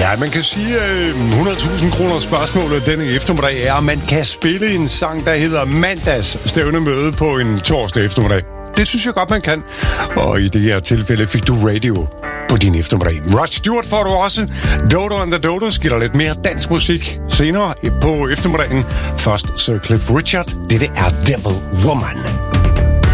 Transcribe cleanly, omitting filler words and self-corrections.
Ja, man kan sige, 100.000 kroner spørgsmålet denne eftermiddag er, om man kan spille en sang, der hedder Mandags stævnemøde på en torsdag eftermiddag. Det synes jeg godt, man kan. Og i det her tilfælde fik du radio på din eftermiddag. Rod Stewart får du også. Dodo and the Dodos giver dig lidt mere dansk musik senere på eftermiddagen. Først Sir Cliff Richard. Dette er Devil Woman.